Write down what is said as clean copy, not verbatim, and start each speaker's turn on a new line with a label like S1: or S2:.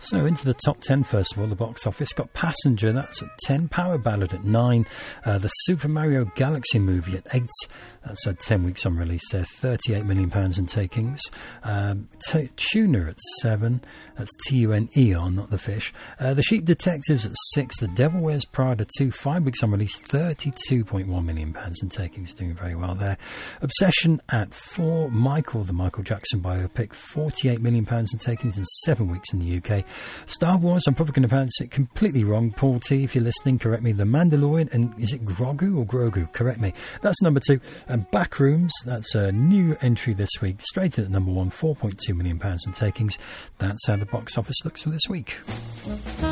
S1: So into the top 10 first of all, the box office got Passenger, that's at 10, Power Ballad at 9, the Super Mario Galaxy movie at 8, that's had 10 weeks on release there, £38 million in takings, Tuna at 7, that's T-U-N-E-R, not the fish, The Sheep Detectives at 6, The Devil Wears Prada 2, 5 weeks on release, £32.1 million in takings, doing very well there, Obsession at 4, Michael, the Michael Jackson biopic, £48 million in takings in 7 weeks in the UK, Star Wars, I'm probably going to pronounce it completely wrong. Paul T, if you're listening, correct me. The Mandalorian, and is it Grogu or Grogu? Correct me. That's number 2. And Backrooms, that's a new entry this week. Straight in at number 1, £4.2 million in takings. That's how the box office looks for this week.